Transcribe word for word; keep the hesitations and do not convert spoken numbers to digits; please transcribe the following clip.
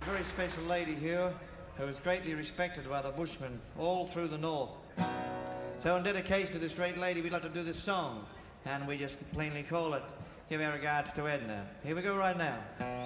A very special lady here who is greatly respected by the Bushmen all through the north. So in dedication to this great lady, we'd like to do this song, and we just plainly call it Give Our Regards to Edna. Here we go right now.